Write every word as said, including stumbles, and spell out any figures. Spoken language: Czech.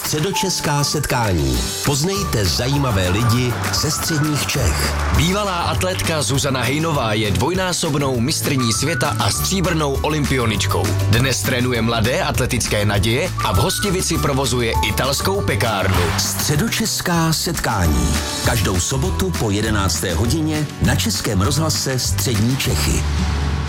Středočeská setkání. Poznejte zajímavé lidi ze středních Čech. Bývalá atletka Zuzana Hejnová je dvojnásobnou mistryní světa a stříbrnou olympioničkou. Dnes trénuje mladé atletické naděje a v Hostivici provozuje italskou pekárnu. Středočeská setkání. Každou sobotu po jedenácté hodině na Českém rozhlase Střední Čechy.